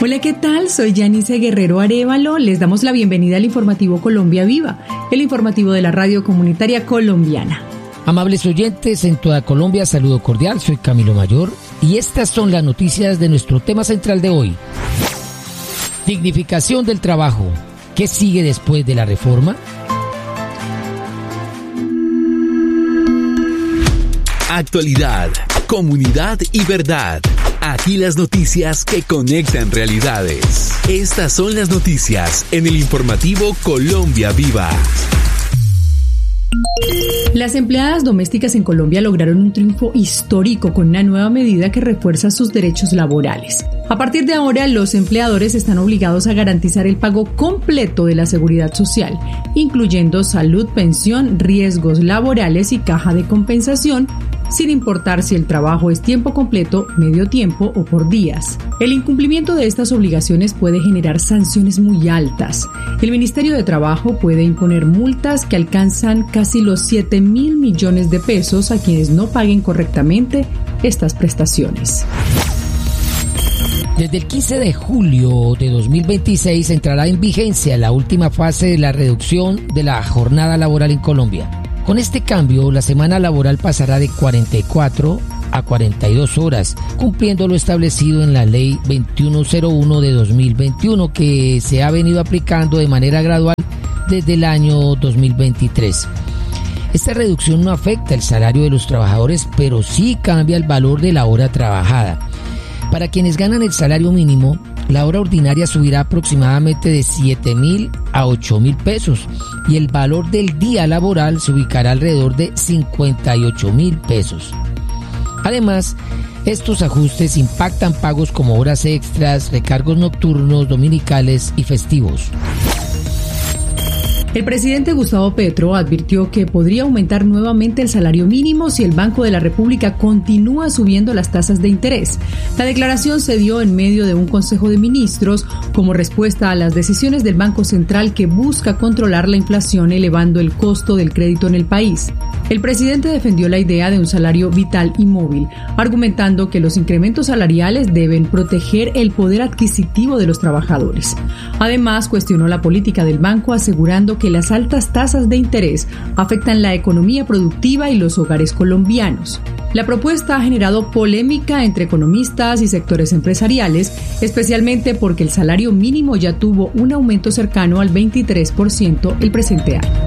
Hola, ¿qué tal? Soy Yanice Guerrero Arévalo. Les damos la bienvenida al informativo Colombia Viva, el informativo de la radio comunitaria colombiana. Amables oyentes en toda Colombia, saludo cordial, soy Camilo Mayor y estas son las noticias de nuestro tema central de hoy. Dignificación del trabajo. ¿Qué sigue después de la reforma? Actualidad, comunidad y verdad. Aquí las noticias que conectan realidades. Estas son las noticias en el informativo Colombia Viva. Las empleadas domésticas en Colombia lograron un triunfo histórico con una nueva medida que refuerza sus derechos laborales. A partir de ahora, los empleadores están obligados a garantizar el pago completo de la seguridad social, incluyendo salud, pensión, riesgos laborales y caja de compensación, sin importar si el trabajo es tiempo completo, medio tiempo o por días. El incumplimiento de estas obligaciones puede generar sanciones muy altas. El Ministerio de Trabajo puede imponer multas que alcanzan casi los 7.000 millones de pesos a quienes no paguen correctamente estas prestaciones. Desde el 15 de julio de 2026 entrará en vigencia la última fase de la reducción de la jornada laboral en Colombia. Con este cambio, la semana laboral pasará de 44 a 42 horas, cumpliendo lo establecido en la Ley 2101 de 2021, que se ha venido aplicando de manera gradual desde el año 2023. Esta reducción no afecta el salario de los trabajadores, pero sí cambia el valor de la hora trabajada. Para quienes ganan el salario mínimo, la hora ordinaria subirá aproximadamente de 7.000 a 8.000 pesos y el valor del día laboral se ubicará alrededor de 58.000 pesos. Además, estos ajustes impactan pagos como horas extras, recargos nocturnos, dominicales y festivos. El presidente Gustavo Petro advirtió que podría aumentar nuevamente el salario mínimo si el Banco de la República continúa subiendo las tasas de interés. La declaración se dio en medio de un Consejo de Ministros como respuesta a las decisiones del Banco Central que busca controlar la inflación elevando el costo del crédito en el país. El presidente defendió la idea de un salario vital y móvil, argumentando que los incrementos salariales deben proteger el poder adquisitivo de los trabajadores. Además, cuestionó la política del banco asegurando que las altas tasas de interés afectan la economía productiva y los hogares colombianos. La propuesta ha generado polémica entre economistas y sectores empresariales, especialmente porque el salario mínimo ya tuvo un aumento cercano al 23% el presente año.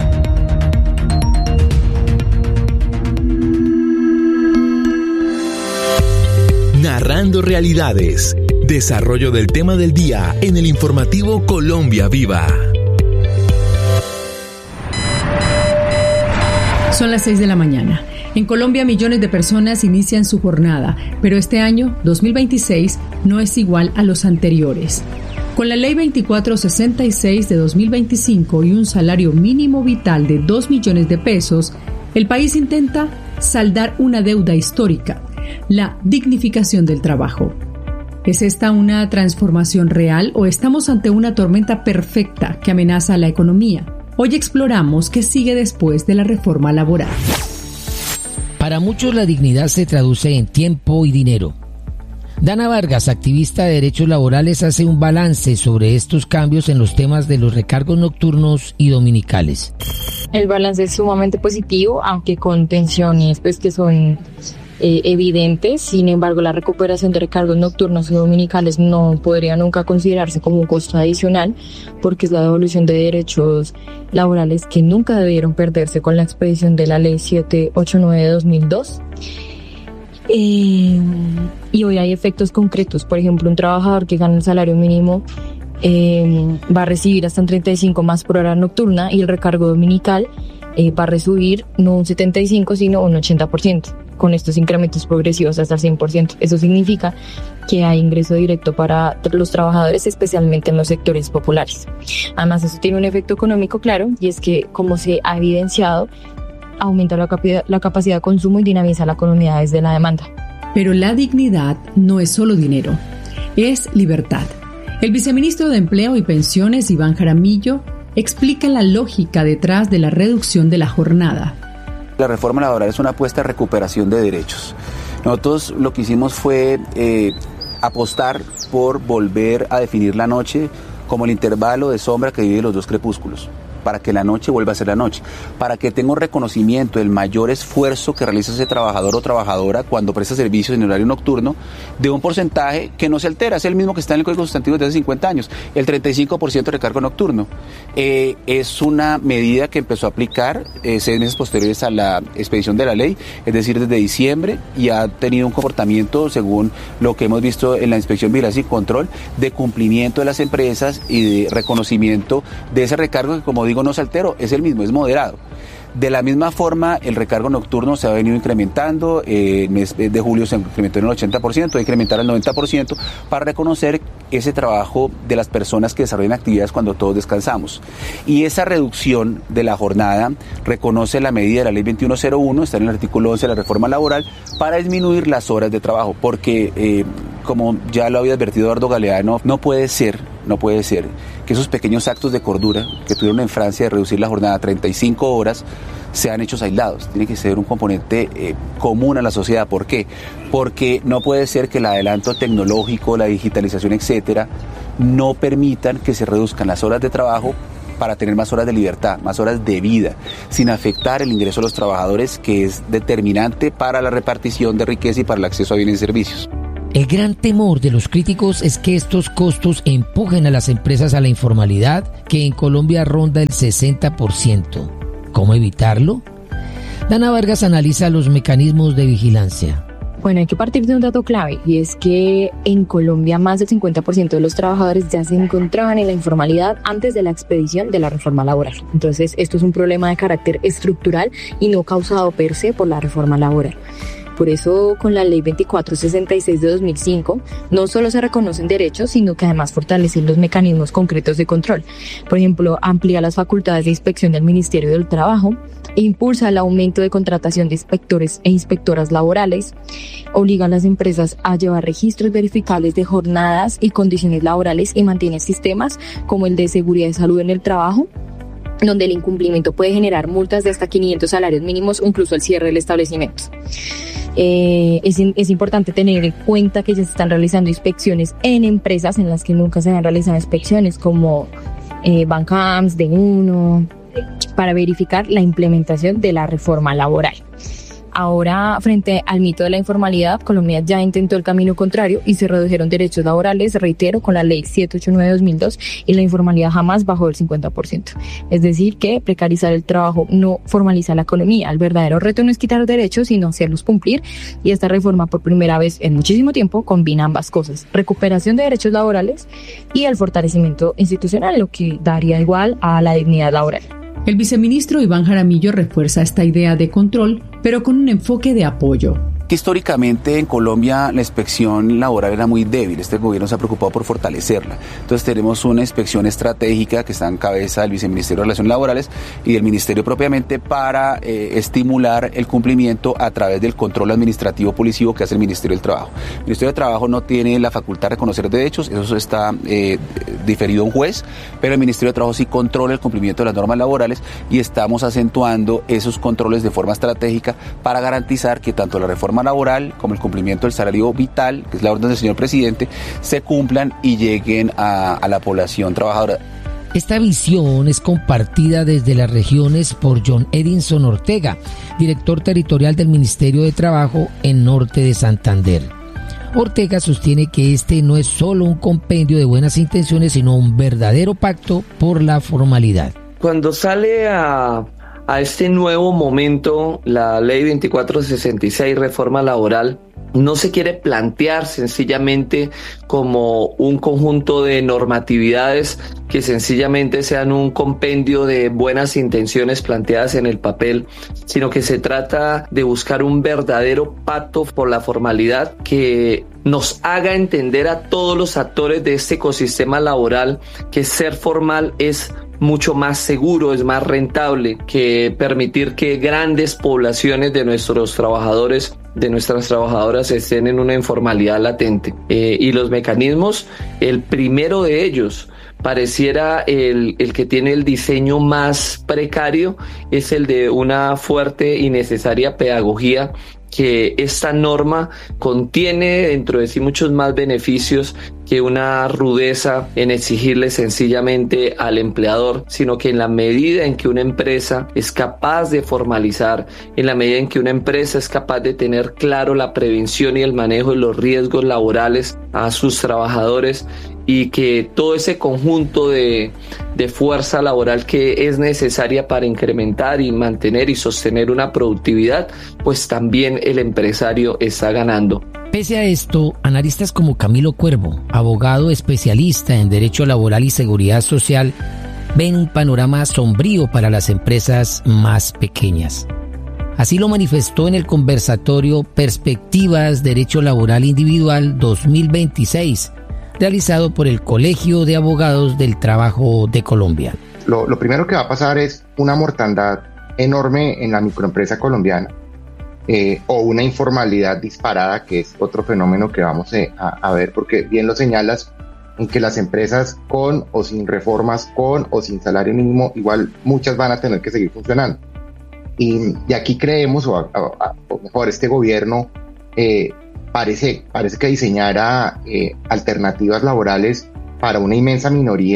Narrando realidades. Desarrollo del tema del día en el informativo Colombia Viva. Son las 6 de la mañana. En Colombia, millones de personas inician su jornada, pero este año, 2026, no es igual a los anteriores. Con la Ley 2466 de 2025 y un salario mínimo vital de 2 millones de pesos, el país intenta saldar una deuda histórica, la dignificación del trabajo. ¿Es esta una transformación real o estamos ante una tormenta perfecta que amenaza a la economía? Hoy exploramos qué sigue después de la reforma laboral. Para muchos la dignidad se traduce en tiempo y dinero. Dana Vargas, activista de derechos laborales, hace un balance sobre estos cambios en los temas de los recargos nocturnos y dominicales. El balance es sumamente positivo, aunque con tensiones que son evidentes. Sin embargo, la recuperación de recargos nocturnos y dominicales no podría nunca considerarse como un costo adicional, porque es la devolución de derechos laborales que nunca debieron perderse con la expedición de la Ley 789 de 2002. Y hoy hay efectos concretos. Por ejemplo, un trabajador que gana el salario mínimo va a recibir hasta un 35 más por hora nocturna, y el recargo dominical va a recibir no un 75 sino un 80%, con estos incrementos progresivos hasta el 100%. Eso significa que hay ingreso directo para los trabajadores, especialmente en los sectores populares. Además, eso tiene un efecto económico claro, y es que, como se ha evidenciado, aumenta la capacidad de consumo y dinamiza la economía desde la demanda. Pero la dignidad no es solo dinero, es libertad. El viceministro de Empleo y Pensiones, Iván Jaramillo, explica la lógica detrás de la reducción de la jornada. La reforma laboral es una apuesta a recuperación de derechos. Nosotros lo que hicimos fue apostar por volver a definir la noche como el intervalo de sombra que divide los dos crepúsculos, para que la noche vuelva a ser la noche, para que tenga un reconocimiento del mayor esfuerzo que realiza ese trabajador o trabajadora cuando presta servicios en horario nocturno, de un porcentaje que no se altera, es el mismo que está en el Código Sustantivo desde hace 50 años, el 35% de recargo nocturno. Es una medida que empezó a aplicar 6 meses posteriores a la expedición de la ley, es decir, desde diciembre, y ha tenido un comportamiento, según lo que hemos visto en la Inspección de Vigilancia y Control, de cumplimiento de las empresas y de reconocimiento de ese recargo que, como digo, no se alteró, es el mismo, es moderado. De la misma forma, el recargo nocturno se ha venido incrementando, el mes de julio se incrementó en el 80%, va a incrementar al 90% para reconocer ese trabajo de las personas que desarrollan actividades cuando todos descansamos. Y esa reducción de la jornada reconoce la medida de la Ley 2101, está en el artículo 11 de la reforma laboral, para disminuir las horas de trabajo, porque como ya lo había advertido Eduardo Galeano, no puede ser que esos pequeños actos de cordura que tuvieron en Francia de reducir la jornada a 35 horas sean hechos aislados. Tiene que ser un componente común a la sociedad. ¿Por qué? Porque no puede ser que el adelanto tecnológico, la digitalización, etcétera, no permitan que se reduzcan las horas de trabajo para tener más horas de libertad, más horas de vida, sin afectar el ingreso de los trabajadores, que es determinante para la repartición de riqueza y para el acceso a bienes y servicios. El gran temor de los críticos es que estos costos empujen a las empresas a la informalidad, que en Colombia ronda el 60%. ¿Cómo evitarlo? Dana Vargas analiza los mecanismos de vigilancia. Bueno, hay que partir de un dato clave, y es que en Colombia más del 50% de los trabajadores ya se encontraban en la informalidad antes de la expedición de la reforma laboral. Entonces, esto es un problema de carácter estructural y no causado per se por la reforma laboral. Por eso, con la Ley 2466 de 2005, no solo se reconocen derechos, sino que además fortalecen los mecanismos concretos de control. Por ejemplo, amplía las facultades de inspección del Ministerio del Trabajo, impulsa el aumento de contratación de inspectores e inspectoras laborales, obliga a las empresas a llevar registros verificables de jornadas y condiciones laborales y mantiene sistemas como el de seguridad y salud en el trabajo, donde el incumplimiento puede generar multas de hasta 500 salarios mínimos, incluso el cierre del establecimiento. Es importante tener en cuenta que ya se están realizando inspecciones en empresas en las que nunca se han realizado inspecciones, como Bancams, D1, para verificar la implementación de la reforma laboral. Ahora, frente al mito de la informalidad, Colombia ya intentó el camino contrario y se redujeron derechos laborales, reitero, con la Ley 789 de 2002, y la informalidad jamás bajó del 50%. Es decir, que precarizar el trabajo no formaliza la economía. El verdadero reto no es quitar derechos, sino hacerlos cumplir, y esta reforma, por primera vez en muchísimo tiempo, combina ambas cosas: recuperación de derechos laborales y el fortalecimiento institucional, lo que daría igual a la dignidad laboral. El viceministro Iván Jaramillo refuerza esta idea de control, pero con un enfoque de apoyo. Históricamente en Colombia la inspección laboral era muy débil, este gobierno se ha preocupado por fortalecerla. Entonces tenemos una inspección estratégica que está en cabeza del Viceministerio de Relaciones Laborales y del Ministerio propiamente para estimular el cumplimiento a través del control administrativo policivo que hace el Ministerio del Trabajo. El Ministerio del Trabajo no tiene la facultad de reconocer derechos, eso está diferido a un juez, pero el Ministerio del Trabajo sí controla el cumplimiento de las normas laborales y estamos acentuando esos controles de forma estratégica para garantizar que tanto la reforma laboral como el cumplimiento del salario vital, que es la orden del señor presidente, se cumplan y lleguen a la población trabajadora. Esta visión es compartida desde las regiones por John Edinson Ortega, director territorial del Ministerio de Trabajo en Norte de Santander. Ortega sostiene que este no es solo un compendio de buenas intenciones, sino un verdadero pacto por la formalidad. Cuando sale a este nuevo momento, la Ley 2466, reforma laboral, no se quiere plantear sencillamente como un conjunto de normatividades que sencillamente sean un compendio de buenas intenciones planteadas en el papel, sino que se trata de buscar un verdadero pacto por la formalidad que nos haga entender a todos los actores de este ecosistema laboral que ser formal es mucho más seguro, es más rentable que permitir que grandes poblaciones de nuestros trabajadores, de nuestras trabajadoras estén en una informalidad latente. Y los mecanismos, el primero de ellos pareciera el que tiene el diseño más precario es el de una fuerte y necesaria pedagogía, que esta norma contiene dentro de sí muchos más beneficios que una rudeza en exigirle sencillamente al empleador, sino que en la medida en que una empresa es capaz de formalizar, en la medida en que una empresa es capaz de tener claro la prevención y el manejo de los riesgos laborales a sus trabajadores, y que todo ese conjunto de fuerza laboral que es necesaria para incrementar y mantener y sostener una productividad, pues también el empresario está ganando. Pese a esto, analistas como Camilo Cuervo, abogado especialista en Derecho Laboral y Seguridad Social, ven un panorama sombrío para las empresas más pequeñas. Así lo manifestó en el conversatorio Perspectivas Derecho Laboral Individual 2026, realizado por el Colegio de Abogados del Trabajo de Colombia. Lo primero que va a pasar es una mortandad enorme en la microempresa colombiana, o una informalidad disparada, que es otro fenómeno que vamos a ver, porque bien lo señalas, en que las empresas con o sin reformas, con o sin salario mínimo, igual muchas van a tener que seguir funcionando. Y aquí creemos, o mejor, este gobierno parece que diseñara alternativas laborales para una inmensa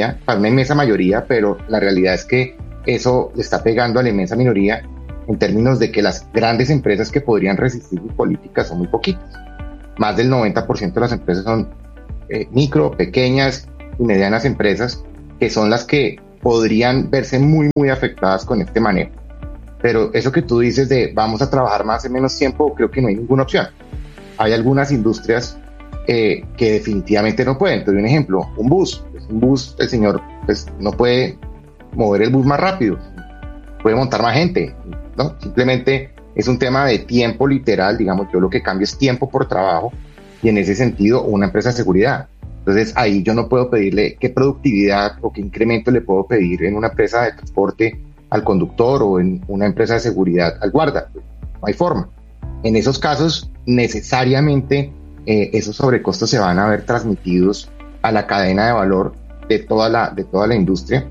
mayoría, pero la realidad es que eso le está pegando a la inmensa minoría, en términos de que las grandes empresas que podrían resistir sus políticas son muy poquitas. Más del 90% de las empresas son micro, pequeñas y medianas empresas, que son las que podrían verse muy, muy afectadas con este manejo. Pero eso que tú dices de vamos a trabajar más en menos tiempo, creo que no hay ninguna opción. Hay algunas industrias que definitivamente no pueden. Te doy un ejemplo, un bus, el señor pues, no puede mover el bus más rápido, puede montar más gente, ¿no? Simplemente es un tema de tiempo literal, digamos, yo lo que cambio es tiempo por trabajo, y en ese sentido una empresa de seguridad. Entonces ahí yo no puedo pedirle qué productividad o qué incremento le puedo pedir en una empresa de transporte al conductor o en una empresa de seguridad al guarda. No hay forma. En esos casos necesariamente esos sobrecostos se van a ver transmitidos a la cadena de valor de toda la industria,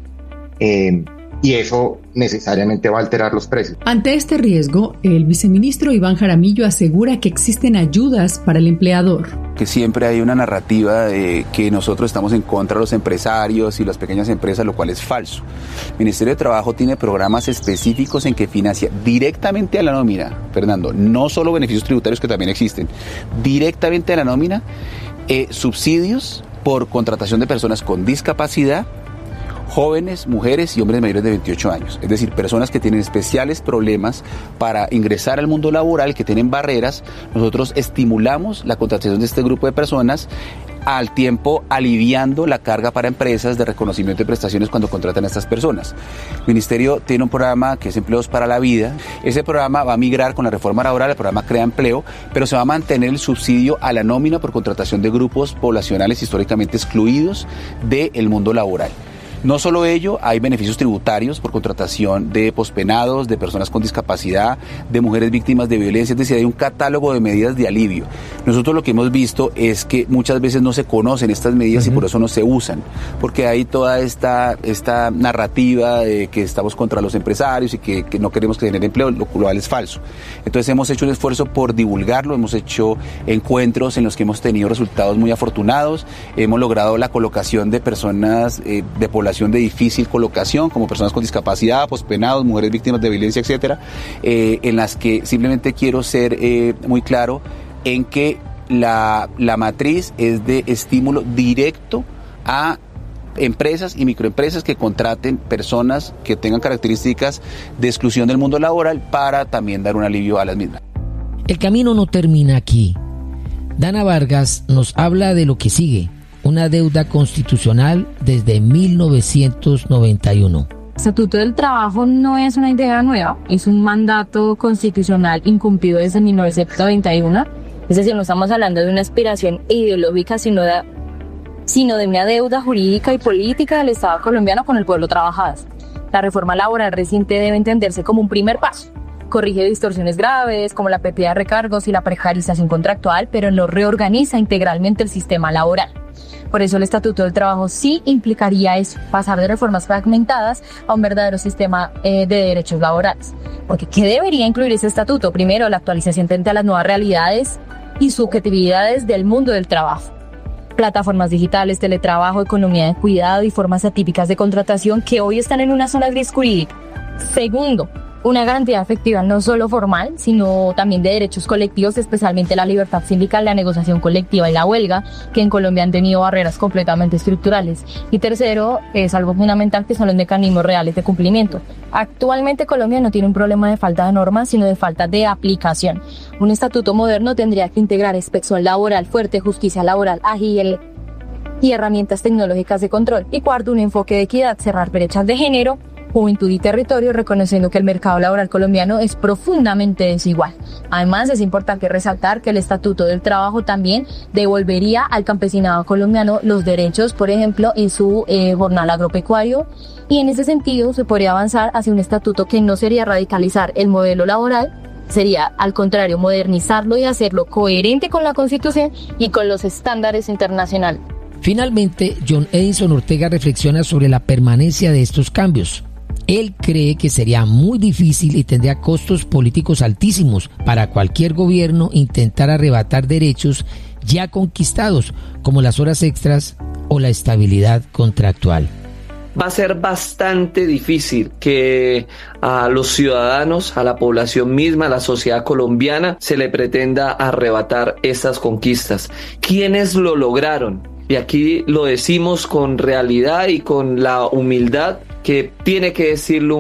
y eso necesariamente va a alterar los precios. Ante este riesgo, el viceministro Iván Jaramillo asegura que existen ayudas para el empleador. Que siempre hay una narrativa de que nosotros estamos en contra de los empresarios y las pequeñas empresas, lo cual es falso. El Ministerio de Trabajo tiene programas específicos en que financia directamente a la nómina, Fernando, no solo beneficios tributarios que también existen, directamente a la nómina, subsidios por contratación de personas con discapacidad, jóvenes, mujeres y hombres mayores de 28 años. Es decir, personas que tienen especiales problemas para ingresar al mundo laboral, que tienen barreras. Nosotros estimulamos la contratación de este grupo de personas, al tiempo aliviando la carga para empresas de reconocimiento de prestaciones cuando contratan a estas personas. El Ministerio tiene un programa que es Empleos para la Vida. Ese programa va a migrar con la reforma laboral, el programa Crea Empleo, pero se va a mantener el subsidio a la nómina por contratación de grupos poblacionales históricamente excluidos del mundo laboral. No solo ello, hay beneficios tributarios por contratación de pospenados, de personas con discapacidad, de mujeres víctimas de violencia, es decir, hay un catálogo de medidas de alivio. Nosotros lo que hemos visto es que muchas veces no se conocen estas medidas y por eso no se usan, porque hay toda esta narrativa de que estamos contra los empresarios y que no queremos que generen empleo, lo cual es falso. Entonces hemos hecho un esfuerzo por divulgarlo, hemos hecho encuentros en los que hemos tenido resultados muy afortunados, hemos logrado la colocación de personas de población de difícil colocación, como personas con discapacidad, pospenados, mujeres víctimas de violencia, etcétera, en las que simplemente quiero ser muy claro en que la matriz es de estímulo directo a empresas y microempresas que contraten personas que tengan características de exclusión del mundo laboral para también dar un alivio a las mismas. El camino no termina aquí. Dana Vargas nos habla de lo que sigue. Una deuda constitucional desde 1991. El Estatuto del Trabajo no es una idea nueva, es un mandato constitucional incumplido desde 1991. Es decir, no estamos hablando de una aspiración ideológica, sino de una deuda jurídica y política del Estado colombiano con el pueblo trabajador. La reforma laboral reciente debe entenderse como un primer paso. Corrige distorsiones graves como la pérdida de recargos y la precarización contractual, pero lo reorganiza integralmente el sistema laboral. Por eso el Estatuto del Trabajo sí implicaría es pasar de reformas fragmentadas a un verdadero sistema de derechos laborales. Porque ¿qué debería incluir ese estatuto? Primero, la actualización frente a las nuevas realidades y subjetividades del mundo del trabajo. Plataformas digitales, teletrabajo, economía de cuidado y formas atípicas de contratación que hoy están en una zona gris jurídica. Segundo, una garantía efectiva no solo formal, sino también de derechos colectivos, especialmente la libertad sindical, la negociación colectiva y la huelga, que en Colombia han tenido barreras completamente estructurales. Y tercero, es algo fundamental, que son los mecanismos reales de cumplimiento. Actualmente Colombia no tiene un problema de falta de normas, sino de falta de aplicación. Un estatuto moderno tendría que integrar inspección laboral fuerte, justicia laboral ágil y herramientas tecnológicas de control. Y cuarto, un enfoque de equidad, cerrar brechas de género, juventud y territorio, reconociendo que el mercado laboral colombiano es profundamente desigual. Además, es importante resaltar que el Estatuto del Trabajo también devolvería al campesinado colombiano los derechos, por ejemplo, en su jornal agropecuario, y en ese sentido se podría avanzar hacia un estatuto que no sería radicalizar el modelo laboral, sería al contrario modernizarlo y hacerlo coherente con la Constitución y con los estándares internacionales. Finalmente, John Edison Ortega reflexiona sobre la permanencia de estos cambios. Él cree que sería muy difícil y tendría costos políticos altísimos para cualquier gobierno intentar arrebatar derechos ya conquistados, como las horas extras o la estabilidad contractual. Va a ser bastante difícil que a los ciudadanos, a la población misma, a la sociedad colombiana, se le pretenda arrebatar estas conquistas. ¿Quiénes lo lograron? Y aquí lo decimos con realidad y con la humildad que tiene que decirlo